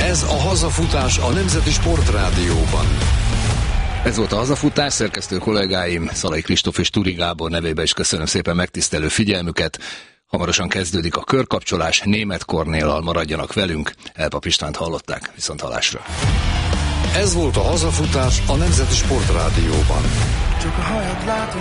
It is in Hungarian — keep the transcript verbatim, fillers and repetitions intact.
Ez a Hazafutás a Nemzeti Sportrádióban. Ez volt a Hazafutás, szerkesztő kollégáim Szalai Kristóf és Turi Gábor nevében is köszönöm szépen megtisztelő figyelmüket. Hamarosan kezdődik a körkapcsolás, Németh Kornéllal, maradjanak velünk. Elpap Istvánt hallották, viszont hallásra. Ez volt a Hazafutás a Nemzeti Sportrádióban. Csak a hajat látom.